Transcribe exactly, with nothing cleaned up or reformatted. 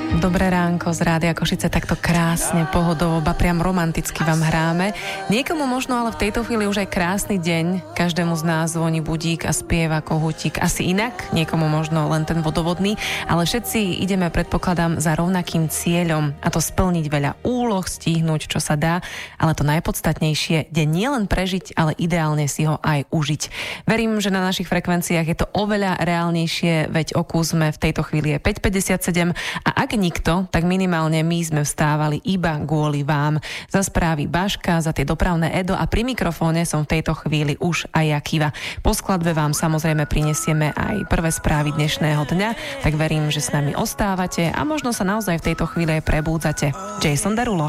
Dobré ránko z Rádia Košice, takto krásne, pohodovo, ba priam romanticky vám hráme. Niekomu možno ale v tejto chvíli už aj krásny deň, každému z nás zvoní budík a spieva kohútik asi inak, niekomu možno len ten vodovodný, ale všetci ideme, predpokladám, za rovnakým cieľom, a to splniť veľa úloh, stihnúť, čo sa dá, ale to najpodstatnejšie, deň nielen prežiť, ale ideálne si ho aj užiť. Verím, že na našich frekvenciách je to oveľa reálnejšie, veď Okus sme v tejto chvíli je päť päťdesiatsedem a ak nikto, tak minimálne my sme vstávali iba kvôli vám. Za správy Baška, za tie dopravné Edo a pri mikrofóne som v tejto chvíli už aj ja, Kiva. Po skladbe vám samozrejme prinesieme aj prvé správy dnešného dňa, tak verím, že s nami ostávate a možno sa naozaj v tejto chvíli aj prebúdzate. Jason Derulo.